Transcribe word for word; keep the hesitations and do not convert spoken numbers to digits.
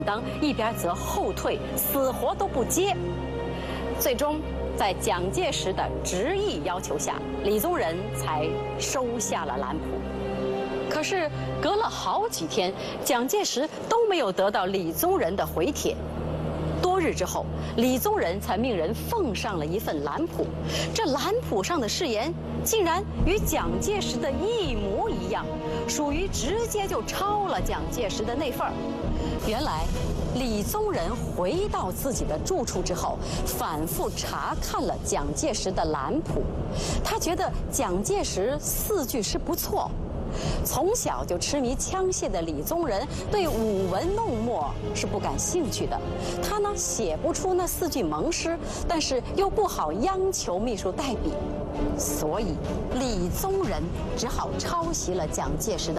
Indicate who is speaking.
Speaker 1: 当，一边则后退，死活都不接。最终，在蒋介石的执意要求下，李宗仁才收下了蓝谱。可是隔了好几天，蒋介石都没有得到李宗仁的回帖。多日之后，李宗仁才命人奉上了一份蓝谱。这蓝谱上的誓言竟然与蒋介石的一模一样，属于直接就抄了蒋介石的那份儿。原来，李宗仁回到自己的住处之后，反复查看了蒋介石的蓝谱，他觉得蒋介石四句诗不错。从小就痴迷枪械的李宗仁对舞文弄墨是不感兴趣的，他呢写不出那四句盟诗，但是又不好央求秘书代笔，所以李宗仁只好抄袭了蒋介石的